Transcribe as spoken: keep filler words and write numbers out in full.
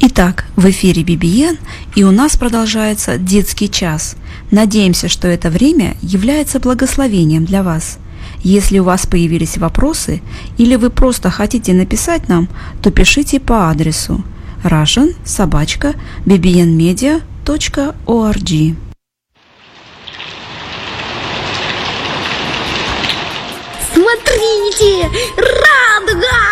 Итак, в эфире би би эн, и у нас продолжается детский час. Надеемся, что это время является благословением для вас. Если у вас появились вопросы или вы просто хотите написать нам, то пишите по адресу russian собака би би эн медиа точка орг. Смотрите! Радуга!